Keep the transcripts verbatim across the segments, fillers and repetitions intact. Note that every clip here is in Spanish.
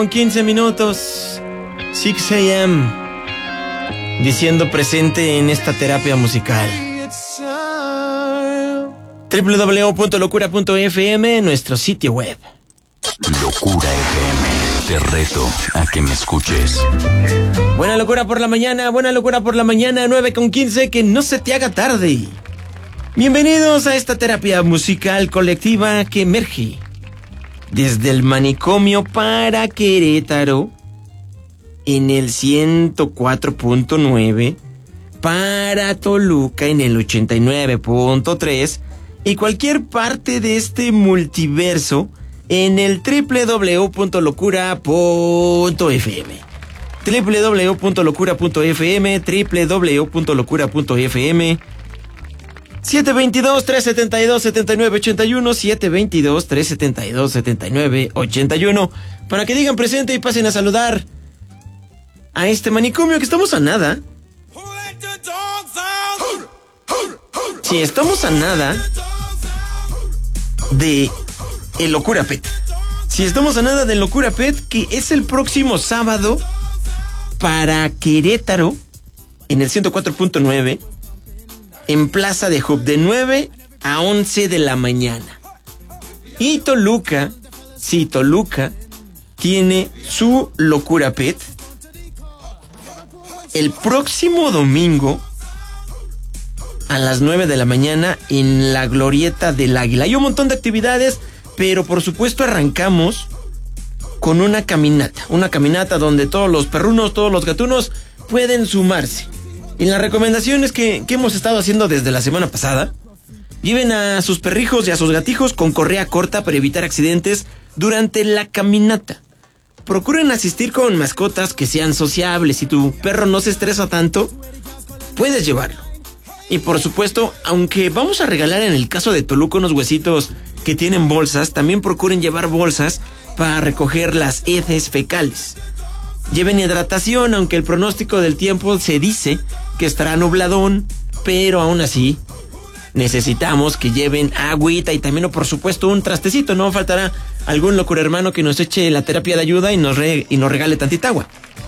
Con quince minutos, seis a m, diciendo presente en esta terapia musical. doble u doble u doble u punto locura punto f m, nuestro sitio web. Locura F M, te reto a que me escuches. Buena locura por la mañana, buena locura por la mañana, nueve con quince, que no se te haga tarde. Bienvenidos a esta terapia musical colectiva que emerge desde el manicomio para Querétaro en el ciento cuatro punto nueve, para Toluca en el ochenta y nueve punto tres y cualquier parte de este multiverso en el doble u doble u doble u punto locura punto f m. doble u doble u doble u punto locura punto f m, doble u doble u doble u punto locura punto f m. siete dos dos, tres siete dos, siete nueve ocho uno, siete dos dos, tres siete dos, siete nueve ocho uno, para que digan presente y pasen a saludar a este manicomio que estamos a nada. Sí, estamos a nada de el Locura Pet. Sí, estamos a nada del Locura Pet, que es el próximo sábado para Querétaro en el ciento cuatro punto nueve. En Plaza de Hub, de nueve a once de la mañana. Y Toluca, sí, Toluca, tiene su Locura Pet el próximo domingo a las nueve de la mañana en la Glorieta del Águila. Hay un montón de actividades, pero por supuesto arrancamos con una caminata. Una caminata donde todos los perrunos, todos los gatunos pueden sumarse. Y las recomendaciones que, que hemos estado haciendo desde la semana pasada: lleven a sus perrijos y a sus gatijos con correa corta para evitar accidentes durante la caminata. Procuren asistir con mascotas que sean sociables. Si tu perro no se estresa tanto, puedes llevarlo. Y por supuesto, aunque vamos a regalar en el caso de Toluca unos huesitos que tienen bolsas, también procuren llevar bolsas para recoger las heces fecales. Lleven hidratación, aunque el pronóstico del tiempo se dice que estará nubladón, pero aún así necesitamos que lleven agüita y también, por supuesto, un trastecito. No faltará algún locura hermano que nos eche la terapia de ayuda y nos, re- y nos regale tantita agua.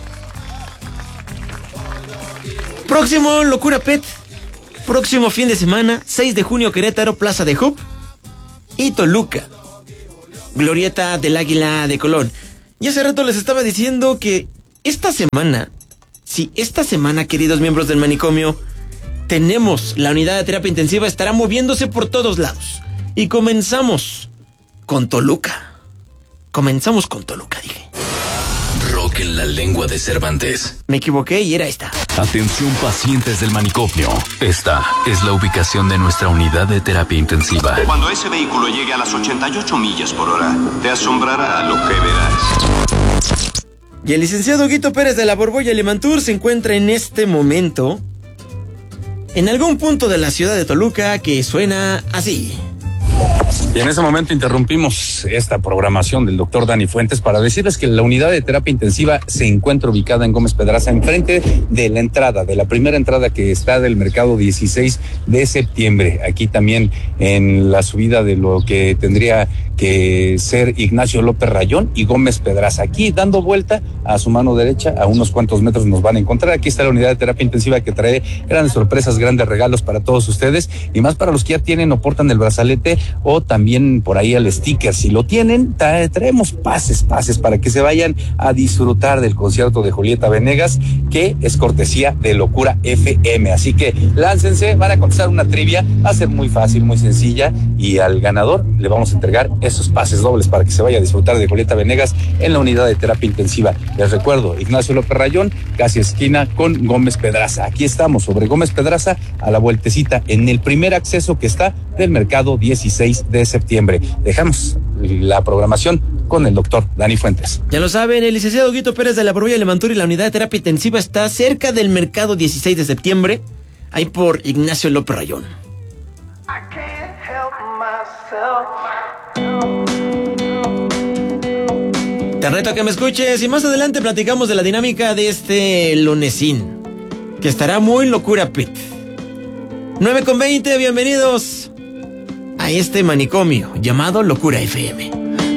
Próximo Locura Pet, próximo fin de semana, seis de junio, Querétaro, Plaza de Hub, y Toluca, Glorieta del Águila de Colón. Y hace rato les estaba diciendo que esta semana, sí, esta semana, queridos miembros del manicomio, tenemos la unidad de terapia intensiva, estará moviéndose por todos lados. Y comenzamos con Toluca. Comenzamos con Toluca, dije. Rock en la lengua de Cervantes. Me equivoqué y era esta. Atención, pacientes del manicomio. Esta es la ubicación de nuestra unidad de terapia intensiva. Cuando ese vehículo llegue a las ochenta y ocho millas por hora, te asombrará lo que verás. Y el licenciado Guito Pérez de la Borbolla Limantur se encuentra en este momento en algún punto de la ciudad de Toluca que suena así. Y en ese momento interrumpimos esta programación del doctor Dani Fuentes para decirles que la unidad de terapia intensiva se encuentra ubicada en Gómez Pedraza, enfrente de la entrada, de la primera entrada que está del mercado dieciséis de septiembre. Aquí también en la subida de lo que tendría que ser Ignacio López Rayón y Gómez Pedraza. Aquí dando vuelta a su mano derecha, a unos cuantos metros nos van a encontrar. Aquí está la unidad de terapia intensiva que trae grandes sorpresas, grandes regalos para todos ustedes y más para los que ya tienen o portan el brazalete o también por ahí el sticker. Si lo tienen, tra- traemos pases, pases para que se vayan a disfrutar del concierto de Julieta Venegas, que es cortesía de Locura F M. Así que láncense, van a contestar una trivia, va a ser muy fácil, muy sencilla, y al ganador le vamos a entregar esos pases dobles para que se vaya a disfrutar de Julieta Venegas en la unidad de terapia intensiva. Les recuerdo, Ignacio López Rayón, casi esquina con Gómez Pedraza. Aquí estamos sobre Gómez Pedraza, a la vueltecita, en el primer acceso que está del mercado dieciséis de septiembre. Dejamos la programación con el doctor Dani Fuentes. Ya lo saben, el licenciado Guito Pérez de la Borbolla Limantur y la unidad de terapia intensiva está cerca del mercado dieciséis de septiembre, ahí por Ignacio López Rayón. Te reto a que me escuches y más adelante platicamos de la dinámica de este lunesín, que estará muy Locura Pet. nueve con veinte, bienvenidos a este manicomio llamado Locura F M.